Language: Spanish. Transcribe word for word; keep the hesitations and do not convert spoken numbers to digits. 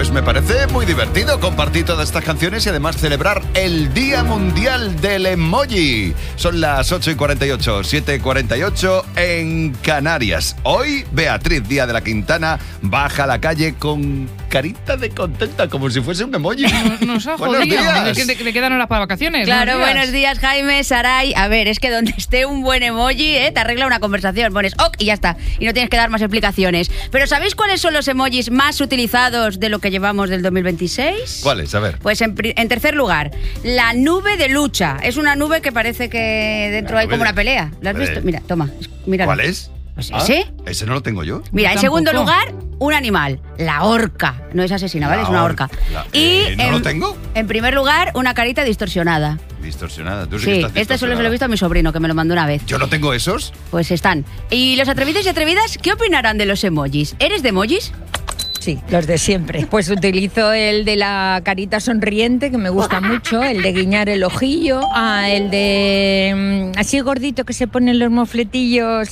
Pues me parece muy divertido compartir todas estas canciones y además celebrar el Día Mundial del Emoji. Son las ocho y cuarenta y ocho, siete y cuarenta y ocho en Canarias. Hoy Beatriz Díaz de la Quintana baja a la calle con carita de contenta, como si fuese un emoji. Nos ha Buenos jodido. días. Le, le quedan horas para vacaciones. Claro, buenos días. buenos días, Jaime, Saray. A ver, es que donde esté un buen emoji, ¿eh? Te arregla una conversación. Pones ok y ya está. Y no tienes que dar más explicaciones. Pero ¿sabéis cuáles son los emojis más utilizados de lo que llevamos del dos mil veintiséis? ¿Cuáles? A ver. Pues en, pri- en tercer lugar, la nube de lucha. Es una nube que parece que dentro La hay nube como de- una pelea. ¿La has Hombre. visto? Mira, toma. Míralo. ¿Cuál es? Pues Ah, ese. Ese no lo tengo yo. Mira, Yo en segundo tampoco. lugar, un animal, la orca. No es asesina, ¿vale? La Es una orca. orca. La- y eh, ¿no en, lo tengo? en primer lugar, una carita distorsionada. Distorsionada. Tú sí, que Sí, estás este solo se lo he distorsionada. visto a mi sobrino, que me lo mandó una vez. Yo no tengo esos. Pues están. Y los atrevidos y atrevidas, ¿qué opinarán de los emojis? ¿Eres de emojis? Sí, los de siempre. Pues utilizo el de la carita sonriente, que me gusta mucho, el de guiñar el ojillo, ah, el de mm, así gordito que se ponen los mofletillos